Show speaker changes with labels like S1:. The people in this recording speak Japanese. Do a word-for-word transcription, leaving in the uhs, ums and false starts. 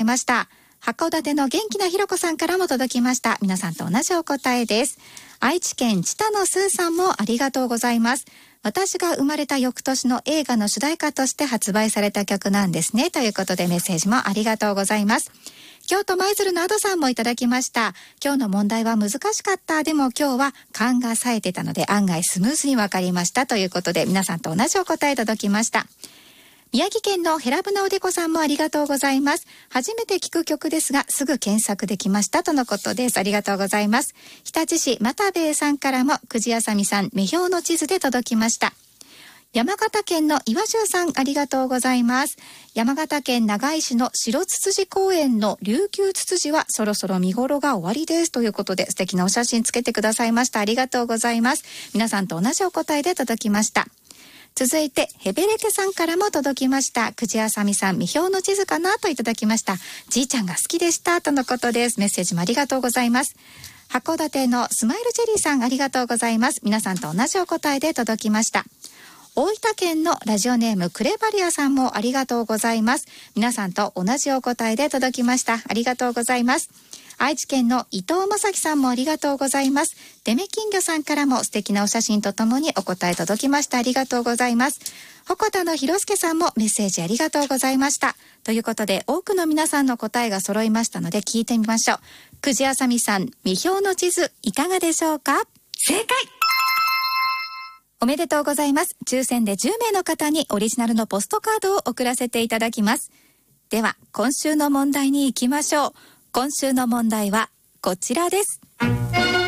S1: ました。函館の元気なひろこさんからも届きました。皆さんと同じお答えです。愛知県知多のスーさんもありがとうございます。私が生まれた翌年の映画の主題歌として発売された曲なんですね、ということでメッセージもありがとうございます。京都舞鶴のアドさんもいただきました。今日の問題は難しかった。でも今日は勘が冴えてたので案外スムーズにわかりました、ということで皆さんと同じお答えいただきました。宮城県のヘラブナおでこさんもありがとうございます。初めて聞く曲ですがすぐ検索できましたとのことです。ありがとうございます。日立市又兵衛さんからもくじあさみさん、目標の地図で届きました。山形県の岩州さん、ありがとうございます。山形県長井市の白つつじ公園の琉球つつじはそろそろ見頃が終わりです、ということで素敵なお写真つけてくださいました。ありがとうございます。皆さんと同じお答えで届きました。続いてヘベレケさんからも届きました。くじあさみさん、見表の地図かなといただきました。じいちゃんが好きでしたとのことです。メッセージもありがとうございます。函館のスマイルチェリーさん、ありがとうございます。皆さんと同じお答えで届きました。大分県のラジオネームクレバリアさんもありがとうございます。皆さんと同じお答えで届きました。ありがとうございます。愛知県の伊藤正樹さんもありがとうございます。デメ金魚さんからも素敵なお写真とともにお答え届きました。ありがとうございます。鉾田の広助さんもメッセージありがとうございました。ということで多くの皆さんの答えが揃いましたので聞いてみましょう。くじあさみさん、見表の地図いかがでしょうか？正解。おめでとうございます。抽選でじゅうめいの方にオリジナルのポストカードを送らせていただきます。では今週の問題に行きましょう。今週の問題はこちらです。